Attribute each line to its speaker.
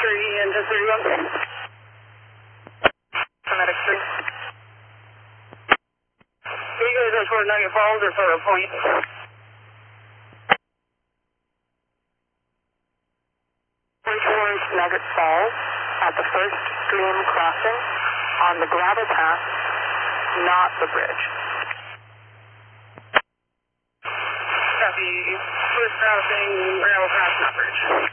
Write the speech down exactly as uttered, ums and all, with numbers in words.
Speaker 1: three into thirty-one. Medic three. Are you guys are toward Nugget Falls or for a point? Towards Nugget Falls at the first stream crossing on the gravel path, not the bridge. Copy. First crossing, gravel path, not bridge.